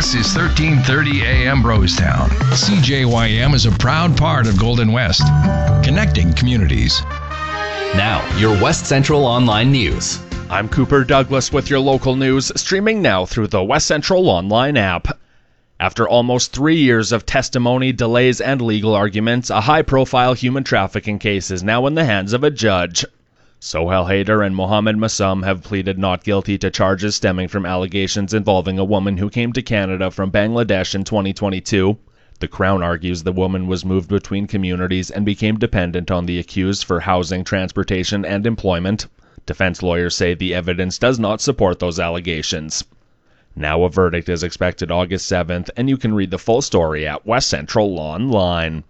This is 1330 AM Brostown. CJYM is a proud part of Golden West, connecting communities. Now, your West Central Online News. I'm Cooper Douglas with your local news, streaming now through the West Central Online app. After almost 3 years of testimony, delays, and legal arguments, a high-profile human trafficking case is now in the hands of a judge. Sohail Haider and Mohammed Masoum have pleaded not guilty to charges stemming from allegations involving a woman who came to Canada from Bangladesh in 2022. The Crown argues the woman was moved between communities and became dependent on the accused for housing, transportation, and employment. Defense lawyers say the evidence does not support those allegations. Now a verdict is expected August 7th, and you can read the full story at West Central Online.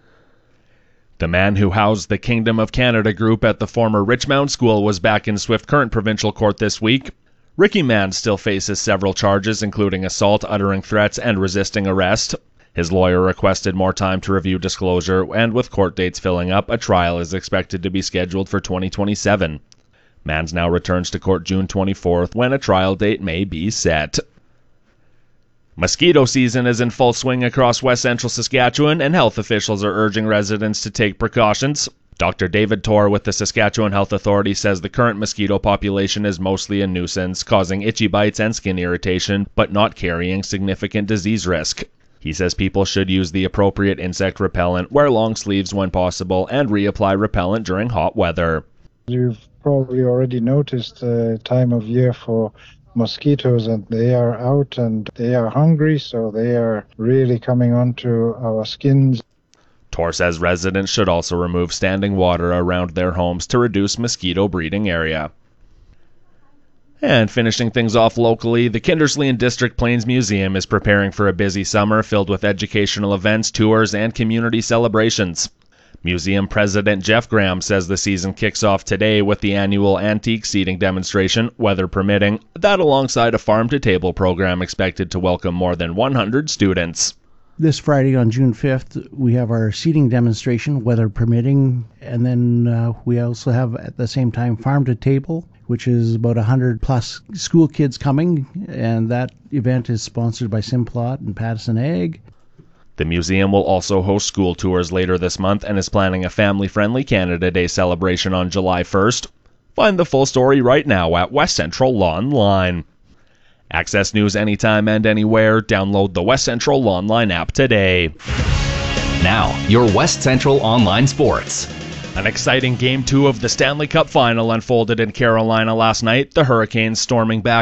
The man who housed the Kingdom of Canada group at the former Richmond School was back in Swift Current Provincial Court this week. Ricky Mann still faces several charges, including assault, uttering threats, and resisting arrest. His lawyer requested more time to review disclosure, and with court dates filling up, a trial is expected to be scheduled for 2027. Manns now returns to court June 24th, when a trial date may be set. Mosquito season is in full swing across West Central Saskatchewan, and health officials are urging residents to take precautions. Dr. David Torr with the Saskatchewan Health Authority says the current mosquito population is mostly a nuisance, causing itchy bites and skin irritation, but not carrying significant disease risk. He says people should use the appropriate insect repellent, wear long sleeves when possible, and reapply repellent during hot weather. You've probably already noticed the time of year for mosquitoes, and they are out and they are hungry, so they are really coming onto our skins. Torr says residents should also remove standing water around their homes to reduce mosquito breeding area. And finishing things off locally, the Kindersley and District Plains Museum is preparing for a busy summer filled with educational events, tours, and community celebrations. Museum President Jeff Graham says the season kicks off today with the annual antique seating demonstration, weather permitting, that alongside a farm-to-table program expected to welcome more than 100 students. This Friday on June 5th, we have our seating demonstration, weather permitting, and then we also have at the same time farm-to-table, which is about 100-plus school kids coming, and that event is sponsored by Simplot and Pattison Ag. The museum will also host school tours later this month and is planning a family-friendly Canada Day celebration on July 1st. Find the full story right now at West Central Online. Access news anytime and anywhere. Download the West Central Online app today. Now, your West Central Online Sports. An exciting Game 2 of the Stanley Cup Final unfolded in Carolina last night. The Hurricanes storming back